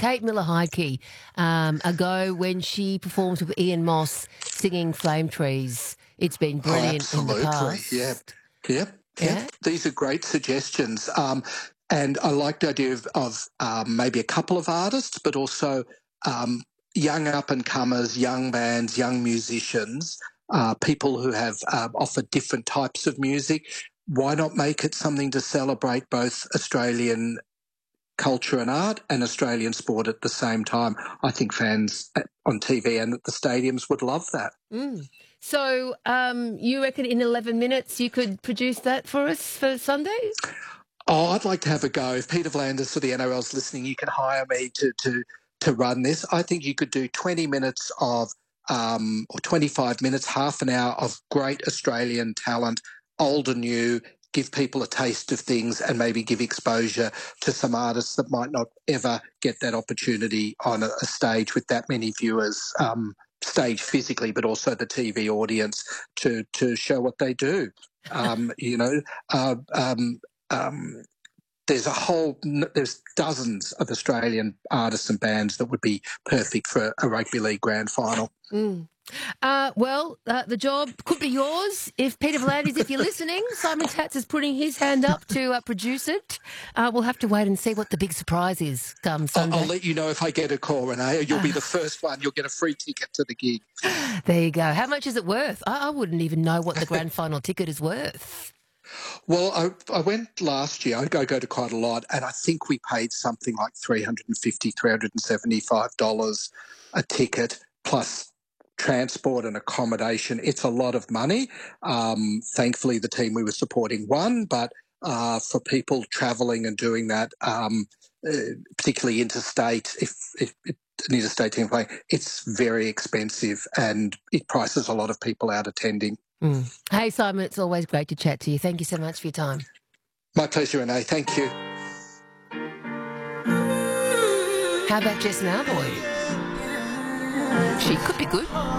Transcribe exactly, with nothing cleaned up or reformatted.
Kate Miller-Heidke um, ago when she performs with Ian Moss singing Flame Trees. It's been Oh, brilliant in the absolutely. past. Yep. Yep. Yep. Yeah. These are great suggestions. Um, and I like the idea of, of um, maybe a couple of artists, but also um, young up-and-comers, young bands, young musicians, uh, people who have um, offered different types of music. Why not make it something to celebrate both Australian culture and art and Australian sport at the same time? I think fans on T V and at the stadiums would love that. Mm. So um, you reckon in eleven minutes you could produce that for us for Sunday? Oh, I'd like to have a go. If Peter Vlandis for the N R L's listening, you can hire me to to to run this. I think you could do twenty minutes of um, or twenty-five minutes, half an hour of great Australian talent, old and new. Give people a taste of things and maybe give exposure to some artists that might not ever get that opportunity on a, a stage with that many viewers. Um, stage physically, but also the T V audience to to show what they do. Um, you know, uh, um, um, there's a whole, there's dozens of Australian artists and bands that would be perfect for a rugby league grand final. Mm. Uh, well, uh, the job could be yours if Peter Vlandis, if you're listening. Simon Tatz is putting his hand up to uh, produce it. Uh, we'll have to wait and see what the big surprise is come Sunday. I'll, I'll let you know if I get a call, Renee. You'll be the first one. You'll get a free ticket to the gig. There you go. How much is it worth? I, I wouldn't even know what the grand final ticket is worth. Well, I, I went last year. I go, go to quite a lot, and I think we paid something like three hundred fifty dollars, three hundred seventy-five dollars a ticket, plus transport and accommodation. It's a lot of money. Um, thankfully, the team we were supporting won, but uh, for people travelling and doing that, um, uh, particularly interstate, if, if, if an interstate team playing, it's very expensive and it prices a lot of people out attending. Mm. Hey, Simon, it's always great to chat to you. Thank you so much for your time. My pleasure, Renee. Thank you. How about Jess Mauboy? She could be good.